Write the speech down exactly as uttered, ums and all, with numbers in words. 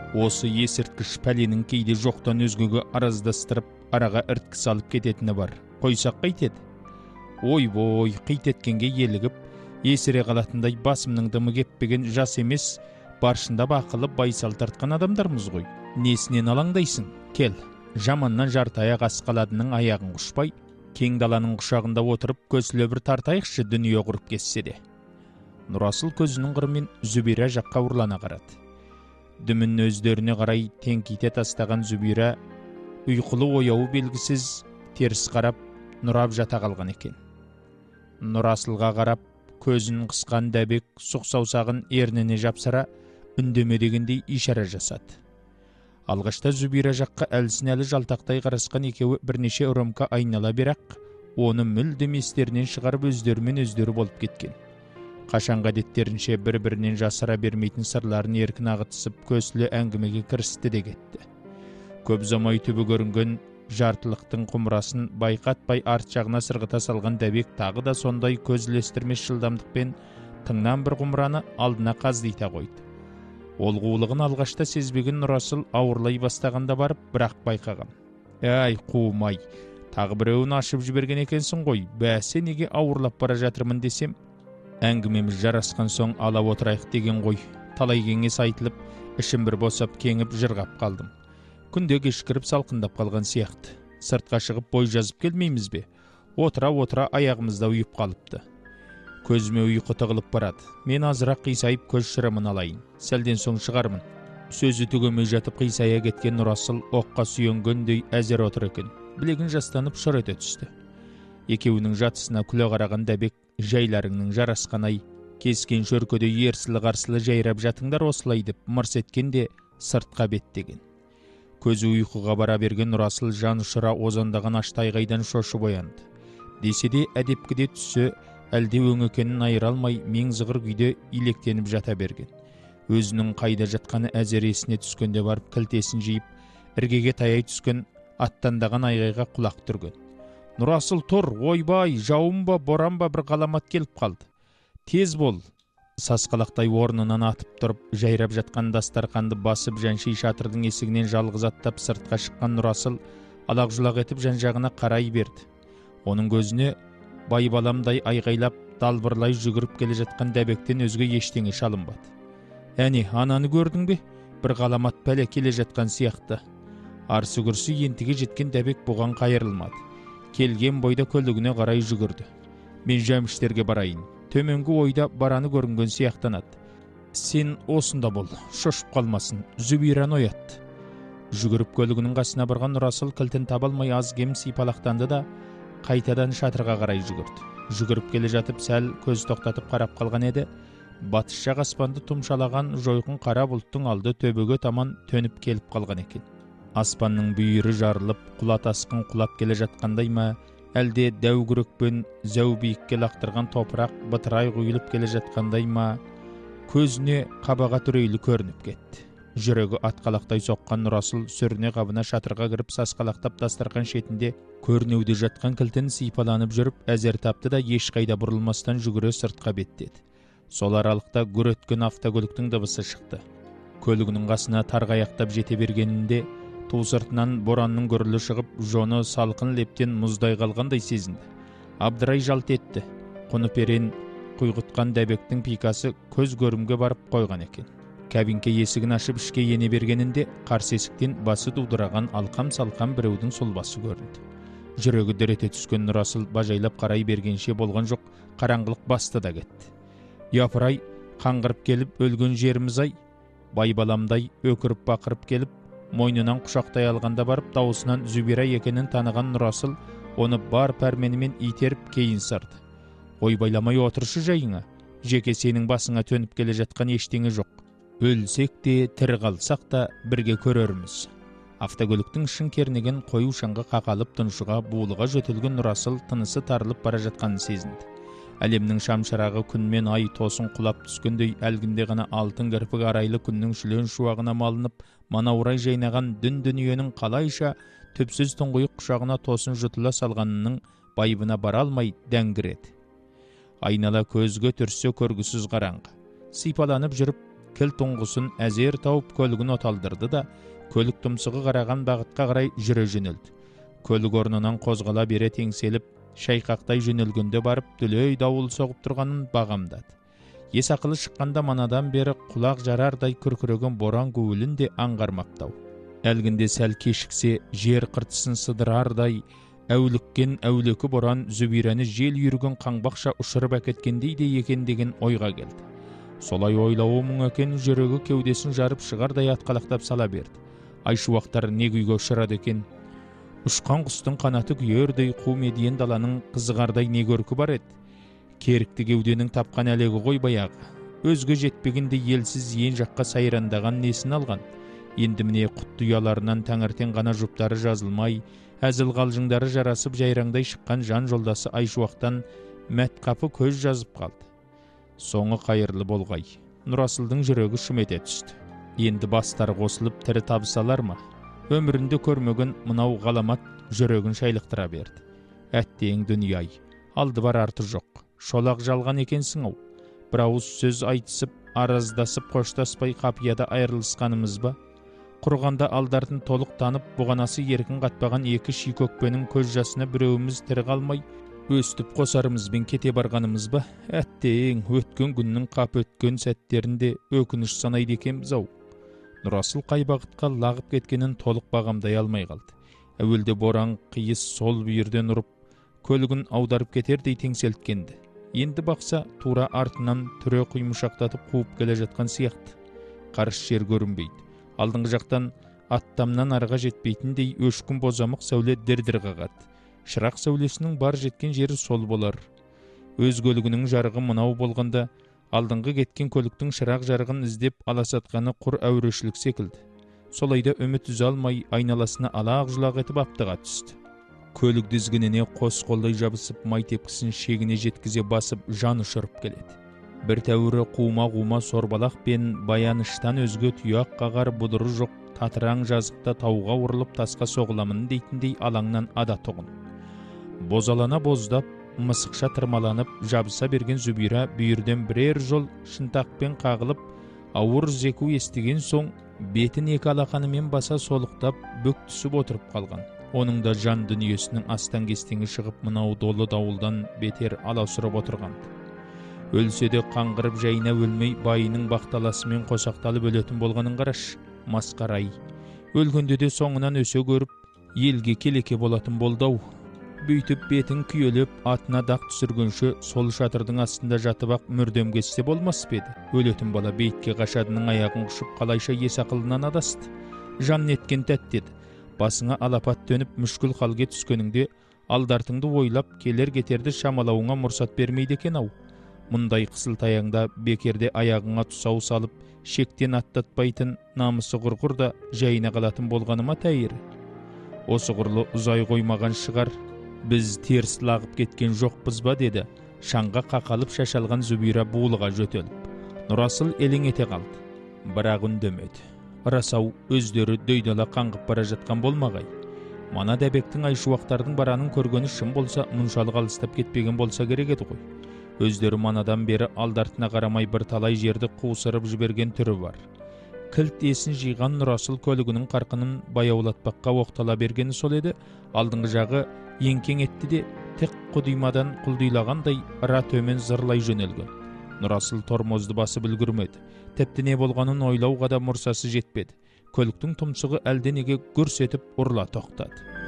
Осы есірткіш пәленің кейде жоқтан өзгеге араздастырып, араға ірткі салып кететіні бар. Қойсақ қайтеді? Ой-бой, қитеткенге елігіп, есіре қалатындай басымның дымы кеппеген жас емес, баршында бақылып байсал тартқан адамдармыз ғой. Несінен алаңдайсың? Кел, жаманнан жартаяқ асқаладының аяғын құшпай, кең даланың құшағында отырып, көсілі бір тартайықшы дүние құрып кетсе де. Нұрасыл көзінің қырымен Зүбира жаққа ұрлана қарады. Дүмін өздеріне қарай теңкейте тастаған Зүбира ұйқылы ояуы белгісіз теріс қарап Нұрап жата қалған екен. Нұрасылға қарап көзін қысқан дәбек сұқ саусағын ерніне жапсыра үндеме дегендей ишара жасады. Алғашта Зүбира жаққа әлсін-әлі жалтақтай қарасқан екеуі бірнеше ұрымқа айнала берақ, оны мүлдем естерінен шығарып өздерімен өздері болып кеткен. Қашанға әдеттерінше бір-бірінен жасыра бермейтін сырларын еркін ағытысып көсілі әңгімеге кірісті де кетті. Көп замай түбі көрінген жартылықтың құмырасын байқатпай арт жағына сырғыта салған дәбек тағы да сондай көзілестірмес жылдамдықпен тыңнан бір құмыраны алдына қаздита қойды. Ол қулығын алғашта сезбеген Нұрасыл ауырлай бастағанда барып, бірақ байқаған. Әй, қуымай, тағы біреуін ашып жіберген екенсің ғой, бәсе неге ауырлап бара жатырмын десем, әңгімеміз жарасқан соң ала отырайық деген ғой. Талай кеңес айтылып, ішім бір босап кеңіп жырғап қалдым. Күнде кешкіріп салқындап қалған сияқты. Сыртқа шығып бой жазып келмейміз бе? Отыра-отыра аяғымызда ұйып қалыпты. Көзіме ұйқы тығылып барады. Мен азырақ қисайып көз шырымын алайын. Сәлден соң шығармын. Сөзі түгемей жатып қисая кеткен Нұрасыл оққа сүйенгендей әзер отыр екен. Білегін жастанып шыр ете түсті. Екеуінің жатысына күле қараған дәбек, жайларыңның жарасқан-ай, кескен шөркөде ерсілі-қарсылы жайрап жатыңдар осылай деп мырс еткенде сыртқа беттеген. Көзі ұйқыға бара берген Нұрасыл жан ұшыра озандаған аштайғайдан шошып оянды. Десе де әдепкіде түсі әлде өңекенін айыра алмай мен зығыр күйде илектеніп жата берген. Өзінің қайда жатқаны әзер есіне түскенде барып кілтесін жиып, іргеге таяй түскен аттандаған айғайға құлақ түрген. Нұрасыл тұр, ойбай, жауын ба, боран ба бір ғаламат келіп қалды. Тез бол. Сасқалақтай орнынан атып тұрып, жайрап жатқан дастарқанды басып жанши шатырдың есігінен жалғыз аттап сыртқа шыққан Нұрасыл алақ-жұлақ етіп жан-жағына қарай берді. Оның көзіне бай баламдай айғайлап, далбырлай жүгіріп келе жатқан дәбектен өзге ештеңе шалынбады. Әне, ананы көрдің бе? Бір ғаламат пәле келе жатқан сияқты. Арсы-күрсі ентіге жеткен дәбек бұған қайырылмады. Келген бойда көлігіне қарай жүгірді. Мен жәміштерге барайын. Төменгі ойда бараны көрінген сияқтанады. Сен осында бол, шошып қалмасын, Зүбираны оятты. Жүгіріп көлігінің қасына барған Нұрасыл кілтін табалмай аз кем сипалақтанды да, қайтадан шатырға қарай жүгірді. Жүгіріп келе жатып сәл көз тоқтатып қарап қалған еді, батыс жақ аспанды тұмшалаған жойқын қара бұлттың алды төбеге таман төніп келіп қалған екен. Аспанның бүйірі жарылып, құла тасқын құлап келе жатқандай ма, әлде дәугүрекпен зәу биікке лақтырған топырақ бытырай құйылып келе жатқандай ма, көзіне қабаға түрейлі көрініп кетті. Жүрегі атқалақтай соққан Нұрасыл сүріне қабына шатырға кіріп сасқалақтап дастарқан шетінде көрінеуде жатқан кілтін сипаланып жүріп, әзер тапты да ешқайда бұрылмастан жүгіре сыртқа беттеді. Сол аралықта гүр өткен автокөліктің дыбысы шықты. Көлігінің қасына тарғаяқтап жете бергенінде ту сыртынан боранның гүрілі шығып, жоны салқын лептен мұздай қалғандай сезінді. Абдырай жалт етті. Құныперен құйғытқан дәбектің пикасы көз көрімге барып қойған екен. Кабинке есігін ашып ішке ене бергенінде қарсы есіктен басы дудыраған алқам-салқам біреудің сұлбасы көрінді. Жүрегі дір ете түскен Нұрасыл бажайлап қарай бергенше болған жоқ, қараңғылық басты да кетті. Япырай, қаңғырып келіп өлген жеріміз-ай, бай баламдай өкіріп бақырып келіп, мойнынан құшақтай алғанда барып дауысынан Зүбира екенін таныған Нұрасыл оны бар пәрменімен итеріп кейін сырды. Ойбайламай отыршы жайыңа, жеке сенің басыңа төніп келе жатқан ештеңе жоқ. Өлсек те, тірі қалсақ та бірге көрерміз. Автокөліктің ішін кернеген қою шаңға қақалып тұншыға буылыға жөтілген Нұрасыл тынысы тарылып бара жатқанын сезінді. Әлемнің шамшырағы күнмен ай тосын құлап түскендей әлгінде ғана алтын кірпік арайлы күннің шүлен шуағына малынып, манаурай жайнаған дүн дүниенің қалайша түпсіз тұңғиық құшағына тосын жұтыла салғанының байыбына бара алмай дәңгіреді. Айнала көзге түрсе көргісіз қараңғы. Сипаланып жүріп, кіл тұңғысын әзер тауып көлігін оталдырды да, көлік тұмсығы қараған бағытқа қарай жүре жөнелді. Көлік орнынан қозғала бере теңселіп, шайқақтай жөнелгенде барып, дүлей дауыл соғып тұрғанын бағамдады. Ес ақылы шыққанда манадан бері құлақ жарардай күркіреген боран гуілін де аңғармақтау. Әлгінде сәл кешіксе, жер қыртысын сыдырардай, әуліккен әулекі боран Зүбирәні жел үйірген қаңбақша ұшырып әкеткендей де екен деген ойға келді. Солай ойлауы мұң екен, жүрегі кеудесін жарып шығардай атқалақтап сала берді. Айшуақтар не күйге ұшырады екен? Ұшқан құстың қанаты күйердей, қу медиен даланың қызығардай не көркі бар еді? Керікті кеуденің тапқан әлегі ғой баяғы. Өзге жетпегенде елсіз ең жаққа сайрандаған несін алған? Енді міне құтты ұяларынан таңертең ғана жұптары жазылмай, әзіл қалжыңдары жарасып жайраңдай шыққан жан жолдасы Айшуақтан мәтқапы көз жазып қалды. Соңы қайырлы болғай. Нұрасылдың жүрегі шым ете түсті. Енді бастары қосылып тірі табысалар ма? Өмірінде көрмеген мынау ғаламат жүрегін шайлықтыра берді. Әттең дүние-ай, алды бар арты жоқ. Шолақ жалған екенсің ау. Бір ауыз сөз айтысып, араздасып, қоштаспай қапияда айырылысқанымыз ба? Құрғанда алдартын толық танып, бұғанасы еркін қатпаған екі шикөкпенің көз жасына біреуіміз тірі қалмай, өстіп қосарымызбен кете барғанымыз ба? Әттең, өткен күннің қап өткен сәттерінде өкініш санайды екенбіз ау. Нұрасыл қай бағытқа лағып кеткенін толық бағамдай алмай қалды. Әуелде боран қиыс сол бүйірден ұрып, көлігін аударып кетердей теңселткенді. Енді бақса, тура артынан түре құймышақтатып қуып келе жатқан сияқты. Қарыс жер көрінбейді. Алдыңғы жақтан аттамнан арға жетпейтіндей өшкін бозамық сәуле дір-дір қағады. Шырақ сәулесінің бар жеткен жері сол болар. Өз көлігінің жарығы мынау болғанда, алдыңғы кеткен көліктің шырақ жарығын іздеп аласатқаны құр әурешілік секілді. Солайда үміт үзе алмай айналасына алақ-жұлақ етіп аптыға түсті. Көлік дізгініне қос қолдай жабысып, май тепкісін шегіне жеткізе басып, жан ұшырып келеді. Бір тәуірі қума-қума сорбалақ пен баяныштан өзге тұяқ қағар бұдыры жоқ татыраң жазықта тауға ұрылып тасқа соғыламын дейтіндей алаңнан ада тұғын. Бозалана боздап, мысықша тырмаланып, жабыса берген Зүбира бүйірден бірер жол шынтақпен қағылып, ауыр зеку естіген соң, бетін екі алақанымен баса солықтап, бүк түсіп отырып қалған. Оның да жан дүниесінің астан кестеңі шығып, мынау долы дауылдан бетер алаусырып отырғанды. Өлсе де қаңғырып жайына өлмей, байының бақталасымен қосақталып өлетін болғанын қараш, масқарай. Өлгенде де соңынан өсе көріп, елге келеке болатын болдау. Бүйтіп бетін күйелеп, атына дақ түсіргенше, сол шатырдың астында жатып ақ мүрдем кетсе болмас педі. Өлетін бала бейтке қашадының аяғын құшып, қалайша ес ақылынан адасты. Жан неткен тәттеді. Басыңа алапат төніп мүшкіл халге түскеніңде, алдартыңды ойлап, келер кетерді шамалауыңа мұрсат бермейді екен ау. Мұндай қысыл таяңда бекерде аяғыңа тұсау салып, шектен аттатпайтын намысы құрғыр да жайына қалатын болғаныма тәйірі. Осы құрлы ұзай қоймаған шығар, біз теріс лағып кеткен жоқпыз ба, деді шаңға қақалып шашалған Зүбира буылыға жөтеліп. Нұрасыл елең ете қалды, бірақ үндемеді. Расау өздері дөйдала қаңғып бара жатқан болмағай. Мана дәбектің Айшуақтардың баранын көргені шын болса, мұншалық алыстап кетпеген болса керек еді ғой. Өздері манадан бері алдартына қарамай бір талай жерді қуысырып жіберген түрі бар. Кілт есін жиған Нұрасыл көлігінің қарқынын баяулатпаққа оқтала бергені сол еді, алдыңғы жағы еңкең етті де, тек құдимадан құлдилағандай ыра төмен зырлай жөнелген. Нұрасыл тормозды басып үлгірмеді. Тіпті не болғанын ойлауға да мұрсасы жетпеді. Көліктің тұмсығы әлденеге гүрс етіп ұрла тоқтады.